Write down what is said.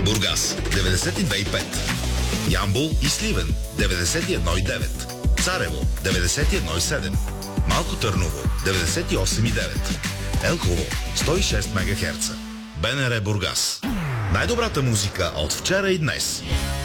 Бургас 92,5. Ямбол и Сливен 91,9. Царево 91,7. Малко Търново 98,9. Елхово 106 МГц. БНР Бургас. Най-добрата музика от вчера и днес.